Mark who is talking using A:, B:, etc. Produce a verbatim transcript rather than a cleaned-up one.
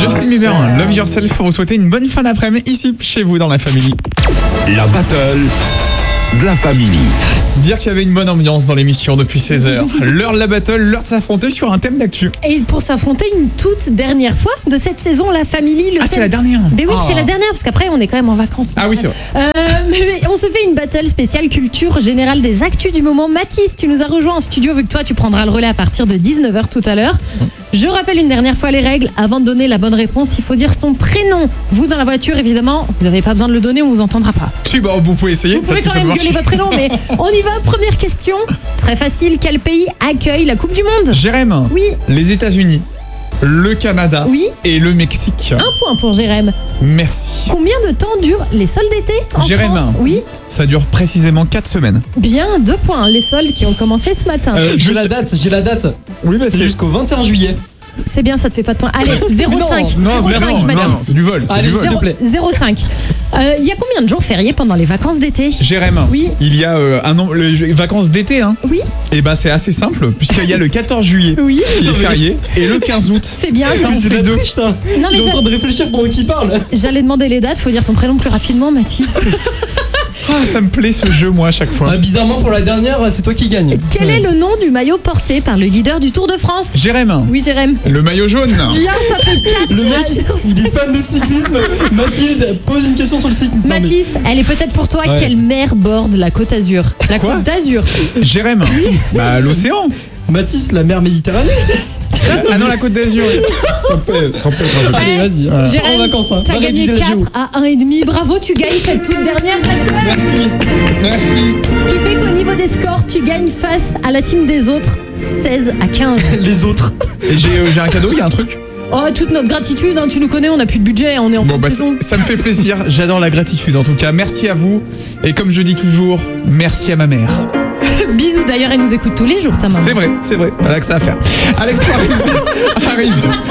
A: Justin Bieber, Love Yourself, pour vous souhaiter une bonne fin d'après-midi ici, chez vous, dans la famille.
B: La battle de la famille.
A: Dire qu'il y avait une bonne ambiance dans l'émission depuis seize heures. L'heure de la battle, l'heure de s'affronter sur un thème d'actu.
C: Et pour s'affronter une toute dernière fois de cette saison, la famille. Le
A: Ah,
C: thème...
A: c'est la dernière.
C: Mais oui,
A: Ah.
C: c'est la dernière, parce qu'après, on est quand même en vacances.
A: Ah oui, c'est vrai.
C: Euh, mais on se fait une battle spéciale culture générale des actus du moment. Mathis, tu nous as rejoint en studio, vu que toi, tu prendras le relais à partir de dix-neuf heures tout à l'heure. Je rappelle une dernière fois les règles. Avant de donner la bonne réponse, il faut dire son prénom. Vous, dans la voiture, évidemment, vous n'avez pas besoin de le donner, on vous entendra pas.
A: Si, bah, vous pouvez essayer.
C: Vous pouvez
A: peut-être
C: quand
A: que ça
C: même
A: marche.
C: gueuler votre prénom, mais on y va. Première question. Très facile. Quel pays accueille la Coupe du Monde?
A: Jérém.
C: Oui.
A: Les États-Unis, le Canada
C: Oui.
A: et le Mexique.
C: Un point pour Jérém.
A: Merci.
C: Combien de temps durent les soldes d'été en
A: Jérém.
C: France? Oui.
A: Ça dure précisément quatre semaines.
C: Bien, deux points. Les soldes qui ont commencé ce matin.
D: Euh, j'ai
A: Juste-
D: la date, j'ai la date.
A: Oui, bah,
D: C'est
A: c'est
D: jusqu'au vingt et un juillet.
C: C'est bien, ça te fait pas de points. Allez, zéro virgule cinq.
A: Non, mais
C: zéro virgule cinq,
A: non, non,
C: Mathis.
A: c'est du vol. C'est
D: Allez,
A: du vol.
D: s'il te plaît.
C: zéro virgule cinq. Il y a combien de jours fériés pendant les vacances d'été?
A: Jérém,
C: Oui.
A: il y a euh, un nombre, les vacances d'été, hein.
C: Oui,
A: Et bah c'est assez simple, puisqu'il y a le quatorze juillet
C: oui.
A: qui est férié et le quinze août.
C: C'est bien.
A: Ça,
C: ça.
A: on
D: C'est
A: fait
D: de la
A: deux.
D: triche, ça.
C: Non, mais
D: Il est en
C: j'a-
D: train de réfléchir pendant qu'il parle.
C: J'allais demander les dates, faut dire ton prénom plus rapidement, Mathis.
A: Ah, ça me plaît ce jeu, moi, à chaque fois.
D: Ah, bizarrement, pour la dernière, c'est toi qui gagne.
C: Quel est le nom du maillot porté par le leader du Tour de France?
A: Jérém,
C: Oui, Jérém.
A: le maillot jaune.
C: Bien, ça fait quatre.
D: Le mec, il est fan de cyclisme. Mathilde, pose une question sur le cyclisme. Non, mais-
C: Mathis, elle est peut-être pour toi.
D: Ouais.
C: Quelle mer borde la Côte d'Azur? La
A: Quoi
C: Côte d'Azur.
A: Jérém, bah l'océan.
D: Mathis, la mer Méditerranée.
A: Ah non, la Côte d'Azur.
D: Allez, vas-y. Pars en
C: Jérém,
D: vacances. Hein.
C: t'as
D: Va
C: gagné
D: réviser la géo.
C: quatre à un virgule cinq. Bravo, tu gagnes cette toute dernière battle.
A: Merci. Merci.
C: Ce qui fait qu'au niveau des scores, tu gagnes face à la team des autres seize à quinze.
D: Les autres.
A: Et j'ai euh, j'ai un cadeau, il y a un truc.
C: Oh, toute notre gratitude, hein, tu nous connais, on n'a plus de budget, on est en fin
A: Bon
C: de
A: bah
C: saison.
A: ça, ça me fait plaisir, j'adore la gratitude en tout cas. Merci à vous. Et comme je dis toujours, merci à ma mère.
C: Bisous d'ailleurs, elle nous écoute tous les jours, ta maman.
A: C'est vrai, c'est vrai. Voilà que ça à faire. Alex Paris arrive.